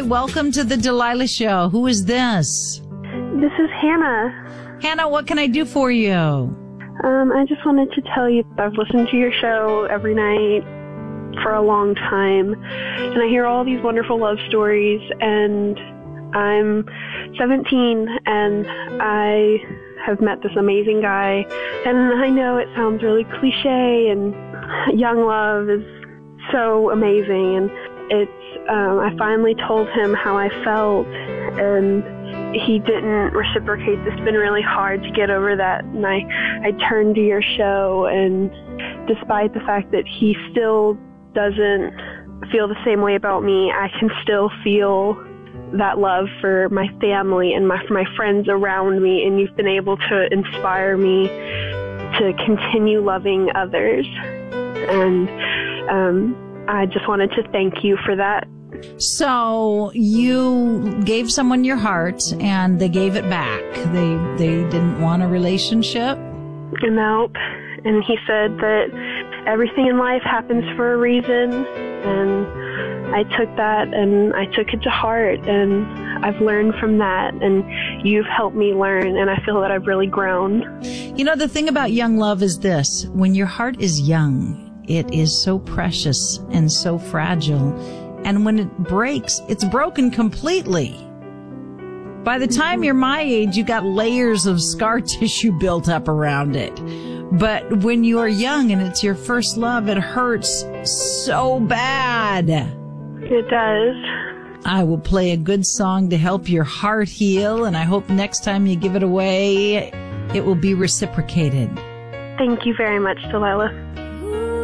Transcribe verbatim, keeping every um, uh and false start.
welcome to the Delilah Show. Who is this? This is Hannah. Hannah, what can I do for you? Um, I just wanted to tell you I've listened to your show every night for a long time, and I hear all these wonderful love stories, and I'm seventeen, and I have met this amazing guy, and I know it sounds really cliche, and young love is so amazing, and it's, um, I finally told him how I felt, and he didn't reciprocate. It's been really hard to get over that, and I, I turned to your show, and despite the fact that he still doesn't feel the same way about me, I can still feel that love for my family and my, for my friends around me, and you've been able to inspire me to continue loving others, and um, I just wanted to thank you for that. So you gave someone your heart and they gave it back. They they didn't want a relationship? Nope. And he said that everything in life happens for a reason, and I took that and I took it to heart, and I've learned from that, and you've helped me learn, and I feel that I've really grown. You know, the thing about young love is this: when your heart is young, it is so precious and so fragile. And when it breaks, it's broken completely. By the time you're my age, you got layers of scar tissue built up around it. But when you're young and it's your first love, it hurts so bad. It does. I will play a good song to help your heart heal, and I hope next time you give it away, it will be reciprocated. Thank you very much, Delilah.